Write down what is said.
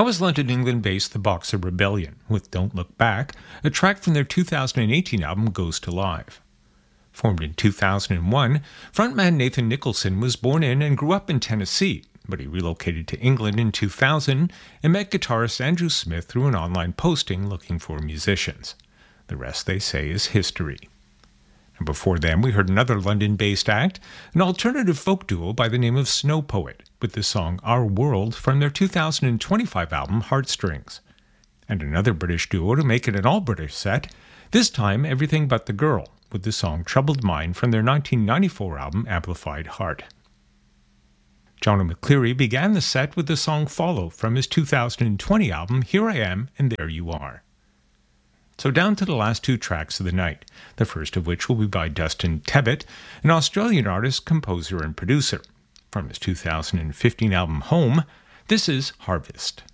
That was London, England-based The Boxer Rebellion with Don't Look Back, a track from their 2018 album Ghost Alive. Formed in 2001, frontman Nathan Nicholson was born in and grew up in Tennessee, but he relocated to England in 2000 and met guitarist Andrew Smith through an online posting looking for musicians. The rest, they say, is history. And before them, we heard another London-based act, an alternative folk duo by the name of Snow Poet, with the song Our World from their 2025 album Heartstrings. And another British duo to make it an all-British set, this time Everything But the Girl, with the song Troubled Mind from their 1994 album Amplified Heart. John O'Mcleary began the set with the song Follow from his 2020 album Here I Am and There You Are. So down to the last two tracks of the night, the first of which will be by Dustin Tebbit, an Australian artist, composer, and producer. From his 2015 album Home, this is Harvest.